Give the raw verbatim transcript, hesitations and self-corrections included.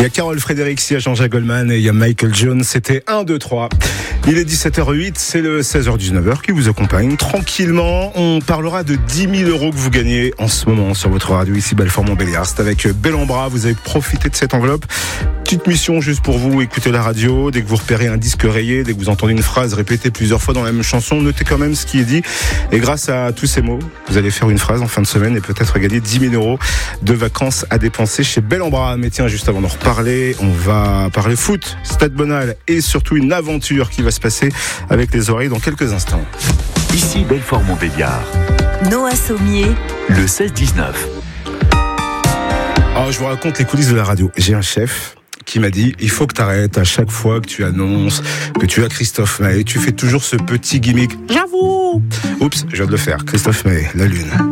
Il y a Carole Frédéric, il y a Jean-Jacques Goldman et il y a Michael Jones. C'était un, deux, trois. Il est dix-sept heures huit, c'est le seize heures dix-neuf qui vous accompagne tranquillement. On parlera de dix mille euros que vous gagnez en ce moment sur votre radio ici Belfort-Montbéliard. C'est avec Bellambra, vous avez profité de cette enveloppe. Petite mission juste pour vous, écoutez la radio. Dès que vous repérez un disque rayé, dès que vous entendez une phrase répétée plusieurs fois dans la même chanson, notez quand même ce qui est dit. Et grâce à tous ces mots, vous allez faire une phrase en fin de semaine et peut-être gagner dix mille euros de vacances à dépenser chez Bellambra. Mais tiens, juste avant d'en reparler, on va parler foot, Stade Bonal et surtout une aventure qui va se passer avec les oreilles dans quelques instants. Ici Belfort-Montbéliard. Noah Sommier. Le seize dix-neuf. Alors, je vous raconte les coulisses de la radio. J'ai un chef qui m'a dit, il faut que tu arrêtes à chaque fois que tu annonces que tu as Christophe Maé, tu fais toujours ce petit gimmick. J'avoue. Oups, je viens de le faire. Christophe Maé, la lune.